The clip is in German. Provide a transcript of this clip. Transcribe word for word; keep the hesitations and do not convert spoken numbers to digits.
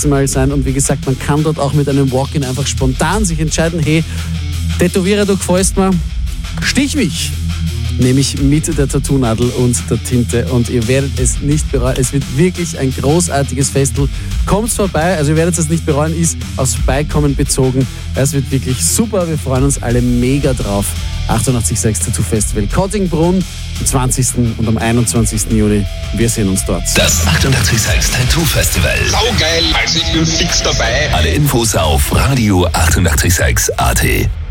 nächste Mal sein. Und wie gesagt, man kann dort auch mit einem Walk-in einfach spontan sich entscheiden, hey, Tätowierer, du gefällst mir, stich mich. Nämlich mit der Tattoo-Nadel und der Tinte und ihr werdet es nicht bereuen. Es wird wirklich ein großartiges Festival. Kommt vorbei, also ihr werdet es nicht bereuen, ist aufs Vorbeikommen bezogen. Es wird wirklich super, wir freuen uns alle mega drauf. achtundachtzig Komma sechs Tattoo Festival Kottingbrunn am zwanzigsten und am einundzwanzigsten Juni. Wir sehen uns dort. Das achtundachtzig Komma sechs Tattoo Festival. Saugeil, also ich bin fix dabei. Alle Infos auf Radio achtundachtzig Komma sechs A T.